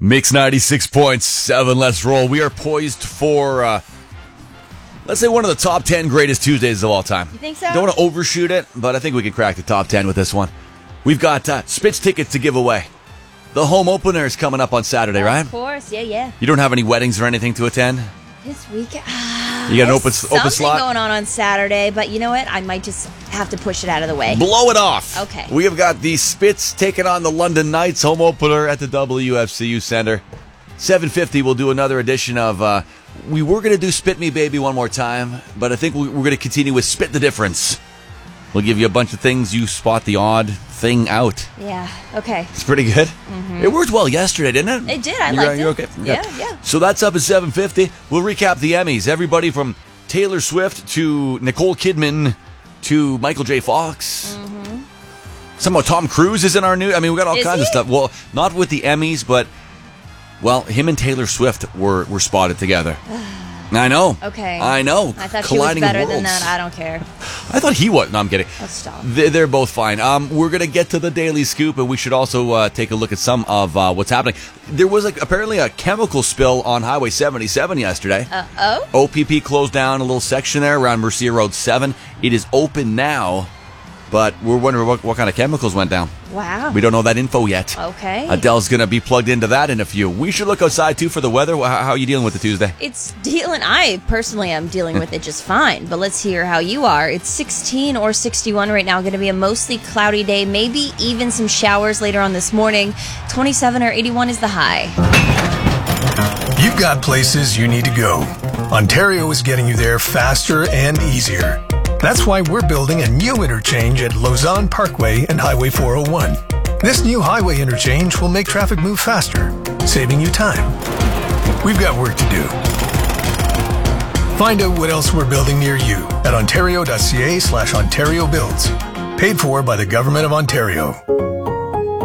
Mix 96.7, let's roll. We are poised for, let's say, one of the top 10 greatest Tuesdays of all time. You think so? Don't want to overshoot it, but I think we can crack the top 10 with this one. We've got Spitz tickets to give away. The home opener is coming up on Saturday, right? Of course, yeah. You don't have any weddings or anything to attend? This week, You got an open slot? Something going on Saturday, but you know what? I might just have to push it out of the way. Blow it off. Okay. We have got the Spitz taking on the London Knights home opener at the WFCU Center. 7:50, we'll do another edition of, we were going to do Spit Me Baby one more time, but I think we're going to continue with Spit the Difference. We'll give you a bunch of things. You spot the odd thing out. Yeah, okay. It's pretty good. Mm-hmm. It worked well yesterday, didn't it? It did. I liked it. You're okay? Yeah. So that's up at 7:50. We'll recap the Emmys. Everybody from Taylor Swift to Nicole Kidman to Michael J. Fox. Mm-hmm. Somehow Tom Cruise is in our new... I mean, we got all kinds of stuff. Well, not with the Emmys, but... Well, him and Taylor Swift were spotted together. I know. Okay. I know. I thought Colliding she was better worlds. than that. I don't care. I thought he was. No, I'm kidding. Let's stop. They're both fine. We're going to get to the Daily Scoop, and we should also take a look at some of what's happening. There was apparently a chemical spill on Highway 77 yesterday. OPP closed down a little section there around Mercia Road 7. It is open now, but we're wondering what kind of chemicals went down. Wow. We don't know that info yet. Okay. Adele's going to be plugged into that in a few. We should look outside, too, for the weather. How are you dealing with it Tuesday? I personally am dealing with it just fine, but let's hear how you are. It's 16 or 61 right now. Going to be a mostly cloudy day, maybe even some showers later on this morning. 27 or 81 is the high. You've got places you need to go. Ontario is getting you there faster and easier. That's why we're building a new interchange at Lausanne Parkway and Highway 401. This new highway interchange will make traffic move faster, saving you time. We've got work to do. Find out what else we're building near you at ontario.ca/Ontario Builds. Paid for by the Government of Ontario.